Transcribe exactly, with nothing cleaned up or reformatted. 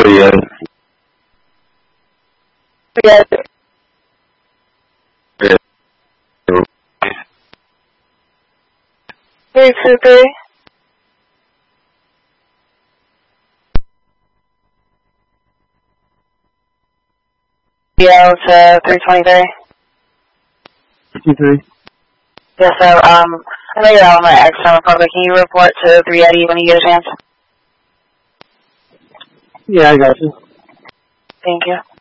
Yes. Yes. Three two three. Yeah, to three twenty-three. fifty-three. Yes, so, um, I know you're out on my external public. Can you report to three eighty when you get a chance? Yeah, I got you. Thank you.